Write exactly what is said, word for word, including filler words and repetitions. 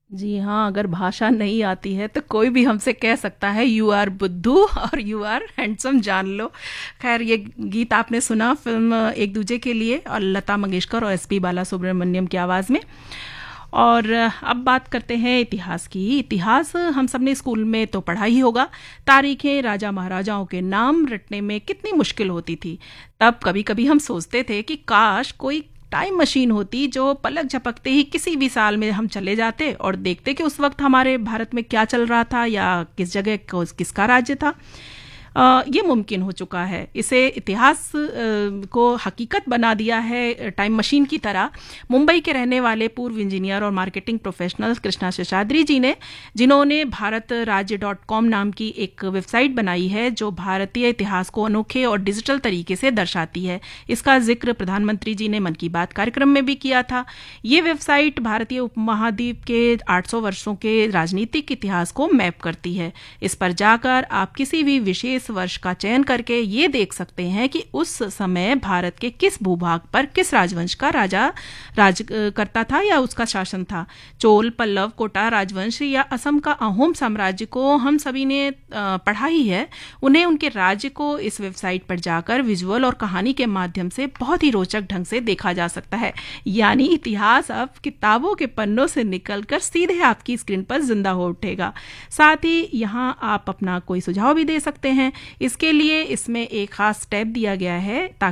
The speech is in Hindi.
जी हाँ, अगर भाषा नहीं आती है तो कोई भी हमसे कह सकता है यू आर बुद्धू और यू आर हैंडसम, जान लो। खैर, ये गीत आपने सुना फिल्म एक दूजे के लिए, और लता मंगेशकर और एस पी बाला सुब्रमण्यम की आवाज़ में। और अब बात करते हैं इतिहास की। इतिहास हम सब ने स्कूल में तो पढ़ा ही होगा। तारीखें, राजा महाराजाओं के नाम रटने में कितनी मुश्किल होती थी। तब कभी कभी हम सोचते थे कि काश कोई टाइम मशीन होती जो पलक झपकते ही किसी भी साल में हम चले जाते और देखते कि उस वक्त हमारे भारत में क्या चल रहा था या किस जगह किसका राज्य था। अ, ये मुमकिन हो चुका है। इसे इतिहास अ, को हकीकत बना दिया है टाइम मशीन की तरह मुंबई के रहने वाले पूर्व इंजीनियर और मार्केटिंग प्रोफेशनल कृष्णा शेषाद्री जी ने, जिन्होंने भारत राज्य डॉट कॉम नाम की एक वेबसाइट बनाई है जो भारतीय इतिहास को अनोखे और डिजिटल तरीके से दर्शाती है। इसका जिक्र प्रधानमंत्री जी ने मन की बात कार्यक्रम में भी किया था। ये वेबसाइट भारतीय उपमहाद्वीप के आठ सौ वर्षों के राजनीतिक इतिहास को मैप करती है। इस पर जाकर आप किसी भी विशेष वर्ष का चयन करके ये देख सकते हैं कि उस समय भारत के किस भूभाग पर किस राजवंश का राजा राज करता था या उसका शासन था। चोल, पल्लव, कोटा राजवंश या असम का अहोम साम्राज्य को हम सभी ने पढ़ा ही है। उन्हें, उनके राज्य को इस वेबसाइट पर जाकर विजुअल और कहानी के माध्यम से बहुत ही रोचक ढंग से देखा जा सकता है। यानी इतिहास अब किताबों के पन्नों से निकलकर सीधे आपकी स्क्रीन पर जिंदा हो उठेगा। साथ ही यहाँ आप अपना कोई सुझाव भी दे सकते हैं। इसके लिए इसमें एक खास टैब दिया गया है ताकि